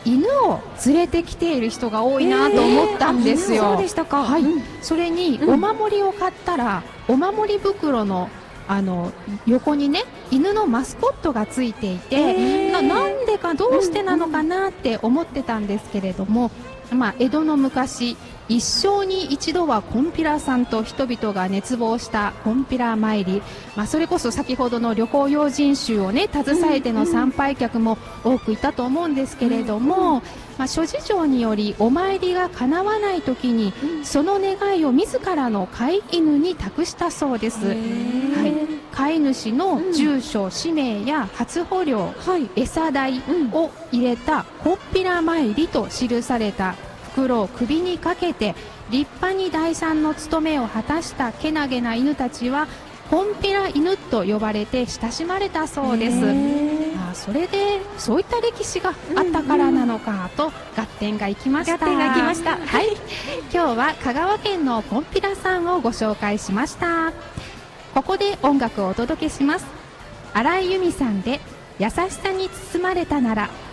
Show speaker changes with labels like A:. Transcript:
A: 犬を連れてきている人が多いなと思ったんですよ。
B: そうでしたか。
A: はい、それにお守りを買ったら、お守り袋の横にね、犬のマスコットがついていて、なんでかどうしてなのかなって思ってたんですけれども、江戸の昔、一生に一度はこんぴらさんと人々が熱望したこんぴら参り、それこそ先ほどの旅行用心集をね携えての参拝客も多くいたと思うんですけれども、諸事情によりお参りが叶わない時に、その願いを自らの飼い犬に託したそうです。はい、飼い主の住所、氏名や初穂料、餌代を入れたこんぴら参りと記された袋を首にかけて立派に第三の務めを果たしたけなげな犬たちはこんぴら犬と呼ばれて親しまれたそうです。それでそういった歴史があったからなのかと合点がいきました。
B: はい、
A: 今日は香川県のこんぴらさんをご紹介しました。ここで音楽をお届けします。荒井由実さんで優しさに包まれたなら。